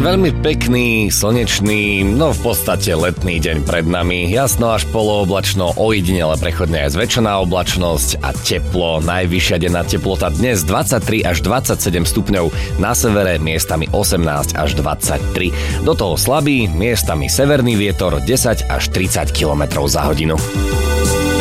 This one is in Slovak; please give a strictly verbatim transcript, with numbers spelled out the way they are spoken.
Veľmi pekný, slnečný, no v podstate letný deň pred nami. Jasno až polooblačno, ojedinele prechodne aj zväčšená oblačnosť a teplo. Najvyššia denná teplota dnes dvadsaťtri až dvadsaťsedem stupňov, na severe miestami osemnásť až dvadsaťtri. Do toho slabý, miestami severný vietor desať až tridsať kilometrov za hodinu.